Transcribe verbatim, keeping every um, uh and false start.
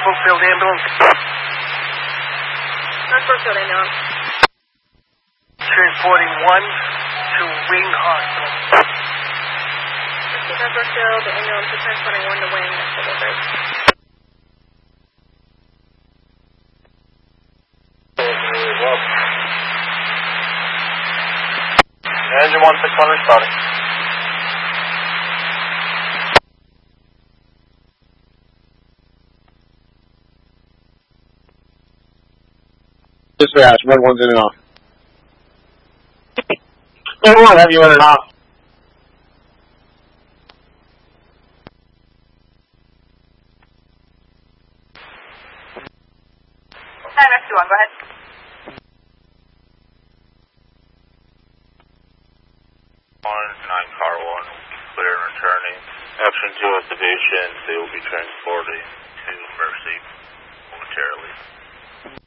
Brookfield ambulance. North Brookfield ambulance. Transporting one to Wing Hospital. North Brookfield, the ambulance is transporting one to Wing at delivery. Engine one six one restarting. Dispatch, red one's in and off. Red one, have you in and off? nine F two one, go ahead. One, nine car one, clear and returning. Option two activation, they will be transporting to Mercy momentarily.